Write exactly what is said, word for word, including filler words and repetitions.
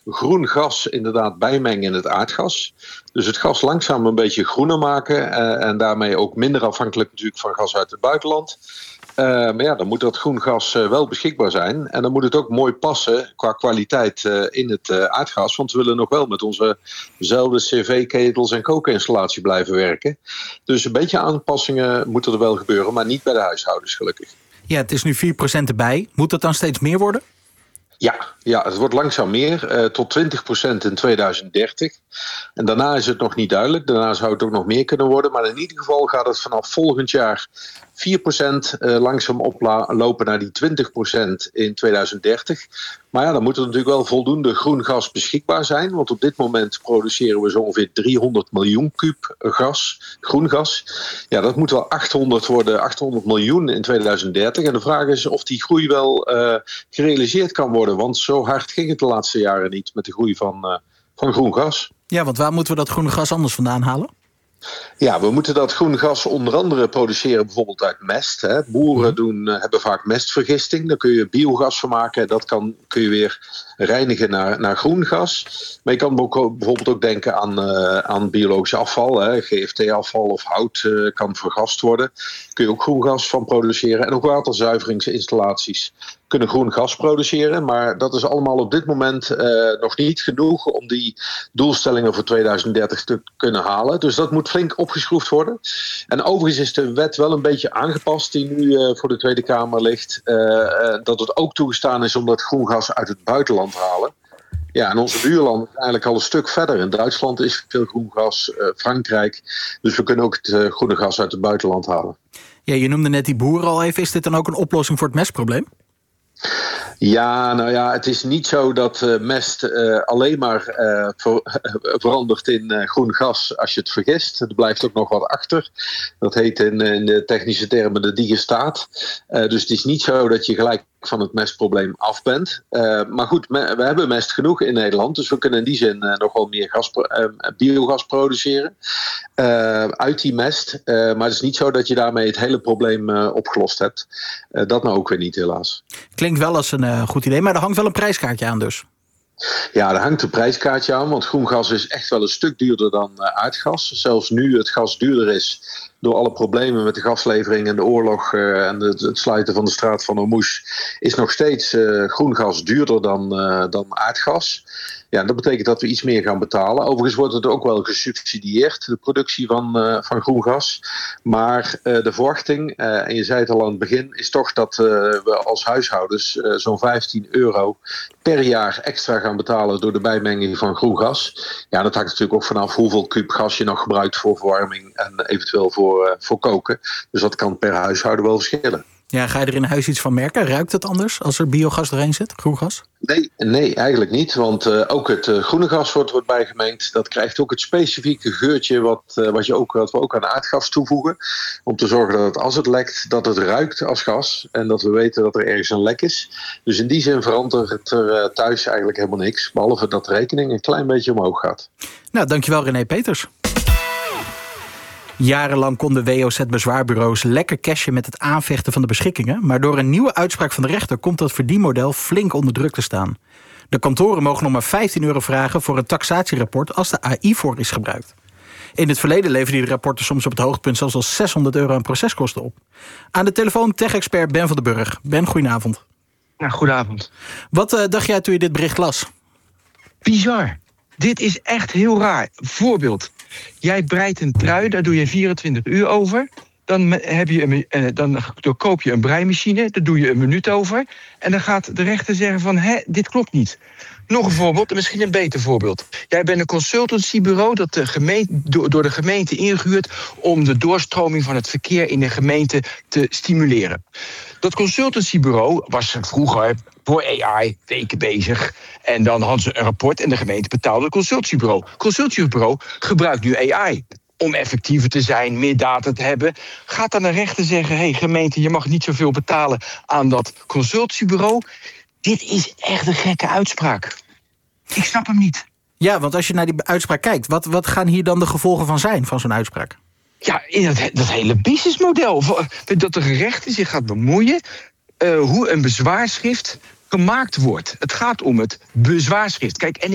groen gas inderdaad bijmengen in het aardgas. Dus het gas langzaam een beetje groener maken. Uh, en daarmee ook minder afhankelijk natuurlijk van gas uit het buitenland. Uh, maar ja, dan moet dat groen gas uh, wel beschikbaar zijn. En dan moet het ook mooi passen qua kwaliteit uh, in het uh, aardgas. Want we willen nog wel met onzezelfde cv-ketels en kookinstallatie blijven werken. Dus een beetje aanpassingen moeten er wel gebeuren, maar niet bij de huishoudens gelukkig. Ja, het is nu vier procent erbij. Moet dat dan steeds meer worden? Ja, ja, het wordt langzaam meer, uh, tot twintig procent in tweeduizend dertig. En daarna is het nog niet duidelijk. Daarna zou het ook nog meer kunnen worden. Maar in ieder geval gaat het vanaf volgend jaar vier procent uh, langzaam oplopen naar die twintig procent in tweeduizend dertig. Maar ja, dan moet er natuurlijk wel voldoende groen gas beschikbaar zijn. Want op dit moment produceren we zo ongeveer driehonderd miljoen kuub gas, groen gas. Ja, dat moet wel achthonderd worden, achthonderd miljoen in tweeduizend dertig. En de vraag is of die groei wel uh, gerealiseerd kan worden. Want zo hard ging het de laatste jaren niet met de groei van, uh, van groen gas. Ja, want waar moeten we dat groene gas anders vandaan halen? Ja, we moeten dat groen gas onder andere produceren bijvoorbeeld uit mest. Hè. Boeren doen, hebben vaak mestvergisting. Daar kun je biogas van maken. Dat kan, kun je weer reinigen naar, naar groen gas. Maar je kan ook, bijvoorbeeld ook denken aan, uh, aan biologisch afval. Hè. G F T-afval of hout uh, kan vergast worden. Daar kun je ook groen gas van produceren. En ook waterzuiveringsinstallaties kunnen groen gas produceren. Maar dat is allemaal op dit moment uh, nog niet genoeg om die doelstellingen voor tweeduizend dertig te kunnen halen. Dus dat moet flink opgeschroefd worden. En overigens is de wet wel een beetje aangepast die nu uh, voor de Tweede Kamer ligt. Uh, uh, dat het ook toegestaan is om dat groen gas uit het buitenland te halen. Ja, en onze buurlanden zijn eigenlijk al een stuk verder. In Duitsland is veel groen gas, uh, Frankrijk. Dus we kunnen ook het uh, groene gas uit het buitenland halen. Ja, je noemde net die boeren al even. Is dit dan ook een oplossing voor het mestprobleem? Ja, nou ja, het is niet zo dat uh, mest uh, alleen maar uh, ver, uh, verandert in uh, groen gas als je het vergist. Er blijft ook nog wat achter. Dat heet in, in de technische termen de digestaat. Uh, dus het is niet zo dat je gelijk van het mestprobleem af bent. Uh, maar goed, me, we hebben mest genoeg in Nederland. Dus we kunnen in die zin uh, nog wel meer gas, uh, biogas produceren uh, uit die mest. Uh, maar het is niet zo dat je daarmee het hele probleem uh, opgelost hebt. Uh, dat nou ook weer niet, helaas. Klinkt wel als een uh, goed idee, maar er hangt wel een prijskaartje aan dus. Ja, er hangt een prijskaartje aan, want groen gas is echt wel een stuk duurder dan uh, aardgas. Zelfs nu het gas duurder is door alle problemen met de gaslevering en de oorlog uh, en de, het sluiten van de straat van Hormuz, is nog steeds uh, groen gas duurder dan, uh, dan aardgas. Ja, dat betekent dat we iets meer gaan betalen. Overigens wordt het ook wel gesubsidieerd, de productie van, uh, van groen gas. Maar uh, de verwachting, uh, en je zei het al aan het begin, is toch dat uh, we als huishoudens uh, zo'n vijftien euro per jaar extra gaan betalen door de bijmenging van groen gas. Ja, dat hangt natuurlijk ook vanaf hoeveel kuub gas je nog gebruikt voor verwarming en eventueel voor, uh, voor koken. Dus dat kan per huishouden wel verschillen. Ja, ga je er in huis iets van merken? Ruikt het anders als er biogas erin zit, groen gas? Nee, nee, eigenlijk niet. Want uh, ook het uh, groene gas wordt, wordt bijgemengd. Dat krijgt ook het specifieke geurtje wat, uh, wat, je ook, wat we ook aan aardgas toevoegen. Om te zorgen dat als het lekt, dat het ruikt als gas. En dat we weten dat er ergens een lek is. Dus in die zin verandert het er uh, thuis eigenlijk helemaal niks. Behalve dat de rekening een klein beetje omhoog gaat. Nou, dankjewel René Peters. Jarenlang konden W O Z-bezwaarbureaus lekker cashen met het aanvechten van de beschikkingen. Maar door een nieuwe uitspraak van de rechter komt dat verdienmodel flink onder druk te staan. De kantoren mogen nog maar vijftien euro vragen voor een taxatierapport als de A I voor is gebruikt. In het verleden leverden die rapporten soms op het hoogtepunt zelfs al zeshonderd euro aan proceskosten op. Aan de telefoon tech-expert Ben van den Burg. Ben, goedenavond. Nou, goedenavond. Wat uh, dacht jij toen je dit bericht las? Bizar. Dit is echt heel raar. Voorbeeld. Jij breidt een trui, daar doe je vierentwintig uur over. Dan, heb je een, eh, dan, dan koop je een breimachine, daar doe je een minuut over. En dan gaat de rechter zeggen van, hé, dit klopt niet. Nog een voorbeeld, misschien een beter voorbeeld. Jij bent een consultancybureau dat de gemeente, door de gemeente ingehuurd om de doorstroming van het verkeer in de gemeente te stimuleren. Dat consultancybureau was vroeger voor A I weken bezig. En dan hadden ze een rapport en de gemeente betaalde het consultancybureau. Het consultancybureau gebruikt nu A I. Om effectiever te zijn, meer data te hebben. Gaat dan een rechter zeggen, hé hey, gemeente, je mag niet zoveel betalen aan dat consultancybureau. Dit is echt een gekke uitspraak. Ik snap hem niet. Ja, want als je naar die uitspraak kijkt, wat, wat gaan hier dan de gevolgen van zijn, van zo'n uitspraak? Ja, in dat, dat hele businessmodel. Dat de rechter zich gaat bemoeien uh, hoe een bezwaarschrift gemaakt wordt. Het gaat om het bezwaarschrift. Kijk, en